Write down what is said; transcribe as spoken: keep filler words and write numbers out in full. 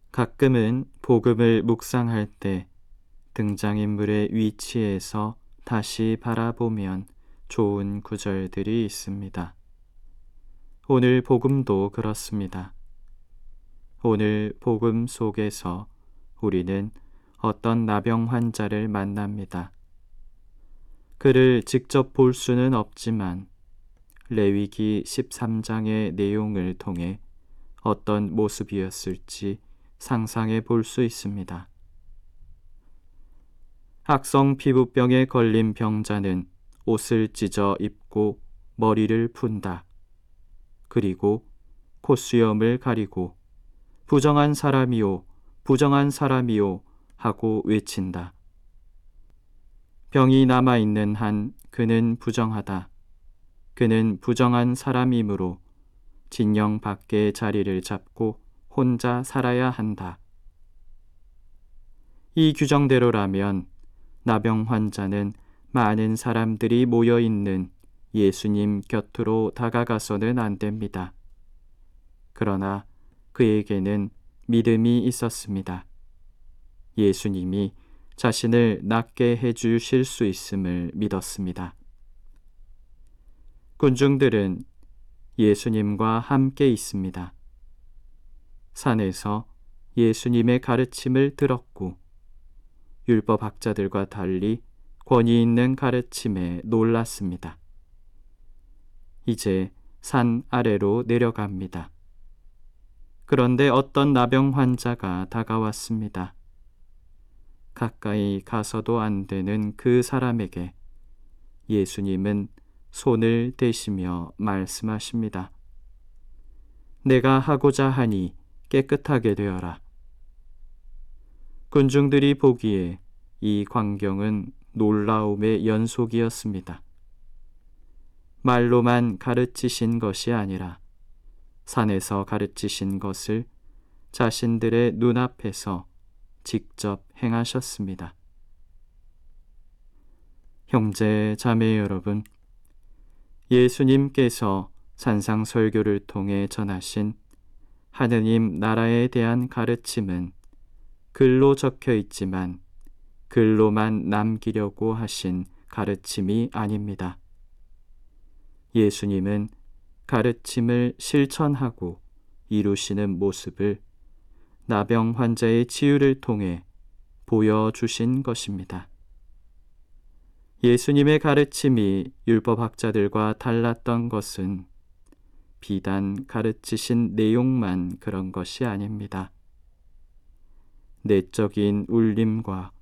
가끔은 복음을 묵상할 때 등장인물의 위치에서 다시 바라보면 좋은 구절들이 있습니다. 오늘 복음도 그렇습니다. 오늘 복음 속에서 우리는 어떤 나병 환자를 만납니다. 그를 직접 볼 수는 없지만 레위기 십삼 장의 내용을 통해 어떤 모습이었을지 상상해 볼 수 있습니다. 악성 피부병에 걸린 병자는 옷을 찢어 입고 머리를 푼다. 그리고 콧수염을 가리고 부정한 사람이요, 부정한 사람이요 하고 외친다. 병이 남아있는 한 그는 부정하다. 그는 부정한 사람이므로 진영 밖에 자리를 잡고 혼자 살아야 한다. 이 규정대로라면 나병 환자는 많은 사람들이 모여있는 예수님 곁으로 다가가서는 안 됩니다. 그러나 그에게는 믿음이 있었습니다. 예수님이 자신을 낫게 해주실 수 있음을 믿었습니다. 군중들은 예수님과 함께 있습니다. 산에서 예수님의 가르침을 들었고 율법학자들과 달리 권위 있는 가르침에 놀랐습니다. 이제 산 아래로 내려갑니다. 그런데 어떤 나병 환자가 다가왔습니다. 가까이 가서도 안 되는 그 사람에게 예수님은 손을 대시며 말씀하십니다. 내가 하고자 하니 깨끗하게 되어라. 군중들이 보기에 이 광경은 놀라움의 연속이었습니다. 말로만 가르치신 것이 아니라 산에서 가르치신 것을 자신들의 눈앞에서 직접 행하셨습니다. 형제, 자매 여러분, 예수님께서 산상설교를 통해 전하신 하느님 나라에 대한 가르침은 글로 적혀 있지만 글로만 남기려고 하신 가르침이 아닙니다. 예수님은 가르침을 실천하고 이루시는 모습을 나병 환자의 치유를 통해 보여주신 것입니다. 예수님의 가르침이 율법학자들과 달랐던 것은 비단 가르치신 내용만 그런 것이 아닙니다. 내적인 울림과